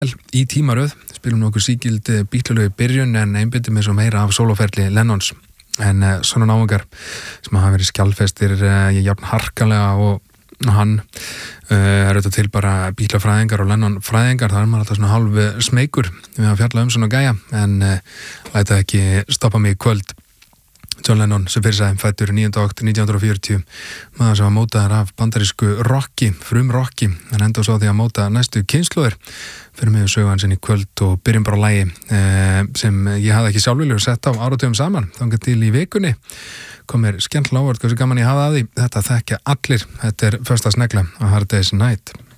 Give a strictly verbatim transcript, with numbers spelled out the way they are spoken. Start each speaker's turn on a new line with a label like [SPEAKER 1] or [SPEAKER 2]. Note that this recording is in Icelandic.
[SPEAKER 1] í tímaröð, spilum nokkuð sígild Beatlelög í byrjun en einbyttum eins og meira af sólóferli Lennons en uh, svona náungar sem hafa verið skjálfestir uh, ég jafn harkalega og hann uh, er auðvitað til bara Beatlefræðingar og Lennon fræðingar, það er maður alltaf svona hálf smeykur við að fjalla um svona gæja en uh, læta ekki stoppa mig í kvöld. John Lennon sem fyrir sæðum fættur níunda október nítján hundruð og fjörutíu maður sem var mótaður af bandarísku rocki, frum rocki en enda svo því að móta næstu kynslóðir fyrir mig og sögu hans inn í kvöld og byrjum bara á lagi eh, sem ég hafði ekki sjálfviljugur sett á áratugum saman þangað til í vikunni kom mér skemmtilega ávart hversu gaman ég hafði að því þetta þekkja allir, þetta er Föstagsnegla á Hard Day's Night.